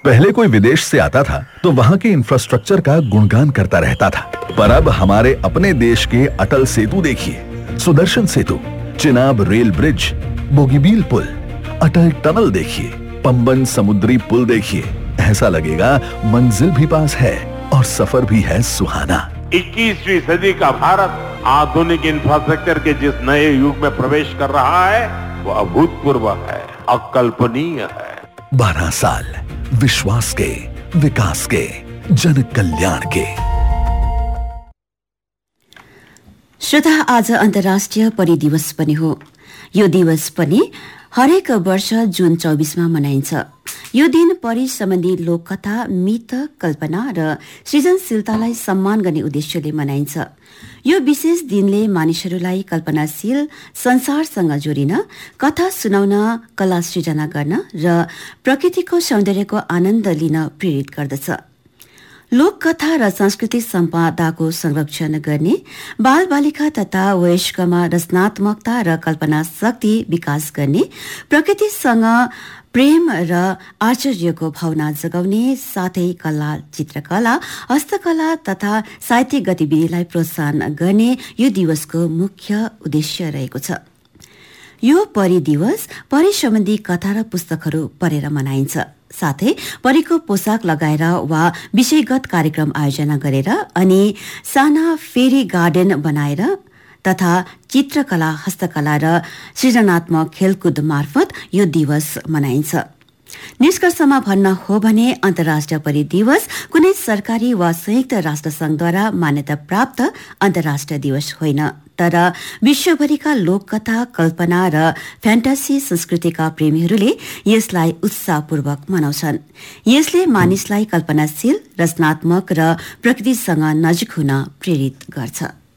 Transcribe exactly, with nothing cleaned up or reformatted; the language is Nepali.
पहले कोई विदेश से आता था तो वहाँ के इंफ्रास्ट्रक्चर का गुणगान करता रहता था, पर अब हमारे अपने देश के अटल सेतु देखिए, सुदर्शन सेतु, चिनाब रेल ब्रिज, बोगीबील पुल, अटल टनल देखिए, पंबन समुद्री पुल देखिए। ऐसा लगेगा मंजिल भी पास है और सफर भी है सुहाना। इक्कीसवीं सदी का भारत आधुनिक इंफ्रास्ट्रक्चर के जिस नए युग में प्रवेश कर रहा है वो अभूतपूर्व है, अकल्पनीय है। बारह साल विश्वास के, विकास के, जन कल्याण के। श्रोता, आज अन्तर्राष्ट्रिय परी दिवस पनि हो। यो दिवस पनि हरेक वर्ष जुन चौबीसमा मनाइन्छ। यो दिन परी सम्बन्धी लोककथा, मिथ, कल्पना र सृजनशीलतालाई सम्मान गर्ने उद्देश्यले मनाइन्छ। यो विशेष दिनले मानिसहरूलाई कल्पनाशील संसारसँग जोडिन, कथा सुनाउन, कला सृजना गर्न र प्रकृतिको सौन्दर्यको आनन्द लिन प्रेरित गर्दछ। लोककथा र सांस्कृतिक सम्पदाको संरक्षण गर्ने, बालबालिका तथा वयस्कमा रचनात्मकता र कल्पना शक्ति विकास गर्ने, प्रकृतिसँग प्रेम र आश्चर्यको भावना जगाउने, साथै कला, चित्रकला, हस्तकला तथा साहित्यिक गतिविधिलाई प्रोत्साहन गर्ने यो दिवसको मुख्य उद्देश्य रहेको छ। यो परी दिवस परी सम्बन्धी कथा र पुस्तकहरू पढेर मनाइन्छ। साथै परीको पोसाक लगाएर वा विषयगत कार्यक्रम आयोजना गरेर अनि साना फेरी गार्डन बनाएर तथा चित्रकला, हस्तकला र सृजनात्मक खेलकुद मार्फत यो दिवस मनाइन्छ। निष्कर्षमा भन्न हो भने अन्तर्राष्ट्रिय परी दिवस कुनै सरकारी वा संयुक्त राष्ट्र संघद्वारा मान्यता प्राप्त अन्तर्राष्ट्रिय दिवस होइन, तर विश्वभरिका लोककथा, कल्पना र फ्यान्टासी संस्कृतिका प्रेमीहरूले यसलाई उत्साहपूर्वक मनाउँछन्। यसले मानिसलाई कल्पनाशील, रचनात्मक र प्रकृतिसँग नजिक हुन प्रेरित गर्छ।